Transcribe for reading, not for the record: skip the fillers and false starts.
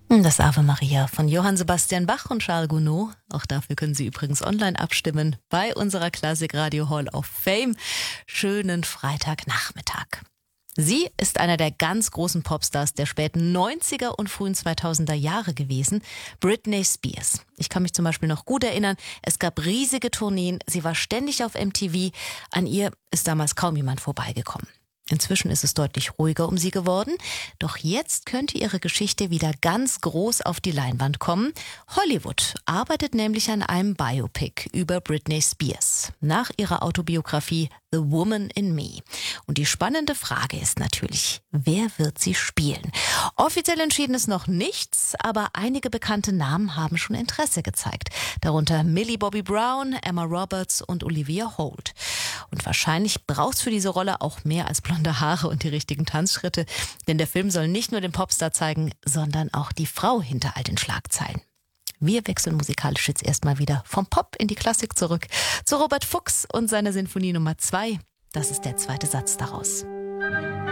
Das Ave Maria von Johann Sebastian Bach und Charles Gounod. Auch dafür können Sie übrigens online abstimmen bei unserer Classic Radio Hall of Fame. Schönen Freitagnachmittag. Sie ist einer der ganz großen Popstars der späten 90er und frühen 2000er Jahre gewesen, Britney Spears. Ich kann mich zum Beispiel noch gut erinnern, es gab riesige Tourneen, sie war ständig auf MTV, an ihr ist damals kaum jemand vorbeigekommen. Inzwischen ist es deutlich ruhiger um sie geworden, doch jetzt könnte ihre Geschichte wieder ganz groß auf die Leinwand kommen. Hollywood arbeitet nämlich an einem Biopic über Britney Spears, nach ihrer Autobiografie The Woman in Me. Und die spannende Frage ist natürlich, wer wird sie spielen? Offiziell entschieden ist noch nichts, aber einige bekannte Namen haben schon Interesse gezeigt. Darunter Millie Bobby Brown, Emma Roberts und Olivia Holt. Und wahrscheinlich braucht es für diese Rolle auch mehr als blonde Haare und die richtigen Tanzschritte, denn der Film soll nicht nur den Popstar zeigen, sondern auch die Frau hinter all den Schlagzeilen. Wir wechseln musikalisch jetzt erstmal wieder vom Pop in die Klassik zurück, zu Robert Fuchs und seiner Sinfonie Nummer 2. Das ist der zweite Satz daraus.